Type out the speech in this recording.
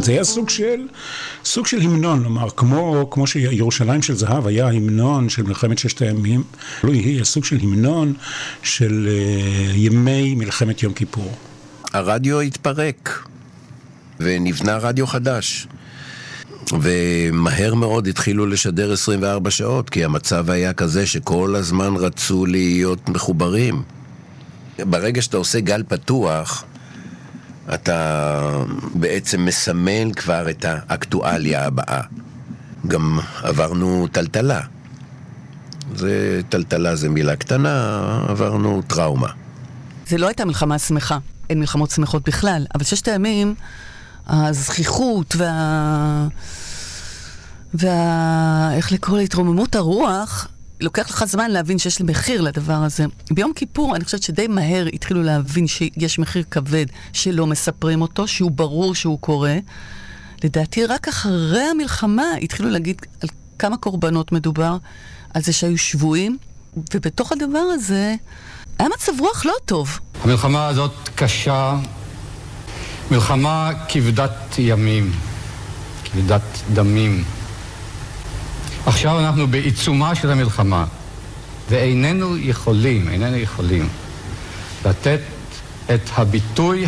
זה היה סוג של המנון, נאמר, כמו שירושלים של זהב היה המנון של מלחמת ששת הימים, לא יהיה סוג של המנון של ימי מלחמת יום כיפור. הרדיו התפרק, ונבנה רדיו חדש. ומהר מאוד התחילו לשדר 24 שעות, כי המצב היה כזה שכל הזמן רצו להיות מחוברים. ברגע שאתה עושה גל פתוח, אתה בעצם מסמל כבר את האקטואליה הבאה. גם עברנו טלטלה. טלטלה זה מילה קטנה, עברנו טראומה. זה לא הייתה מלחמה שמחה, אין מלחמות שמחות בכלל, אבל ששת הימים, הזכיחות איך לקרוא להתרוממות הרוח, לוקח לך זמן להבין שיש מחיר לדבר הזה. ביום כיפור אני חושבת שדי מהר התחילו להבין שיש מחיר כבד שלא מספרים אותו, שהוא ברור שהוא קורה. לדעתי רק אחרי המלחמה התחילו להגיד על כמה קורבנות מדובר, על זה שהיו שבויים, ובתוך הדבר הזה היה מצב רוח לא טוב. המלחמה הזאת קשה, מלחמה כבדת ימים, כבדת דמים. עכשיו אנחנו בעיצומה של המלחמה, ואיננו יכולים לתת את הביטוי